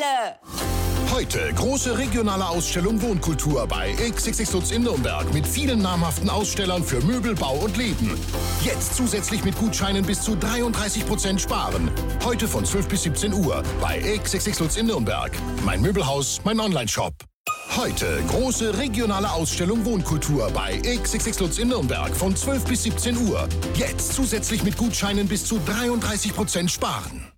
Ende. Heute große regionale Ausstellung Wohnkultur bei XXX Lutz in Nürnberg mit vielen namhaften Ausstellern für Möbel, Bau und Leben. Jetzt zusätzlich mit Gutscheinen bis zu 33% sparen. Heute von 12 bis 17 Uhr bei XXX Lutz in Nürnberg. Mein Möbelhaus, mein Onlineshop. Heute große regionale Ausstellung Wohnkultur bei XXX Lutz in Nürnberg von 12 bis 17 Uhr. Jetzt zusätzlich mit Gutscheinen bis zu 33% sparen.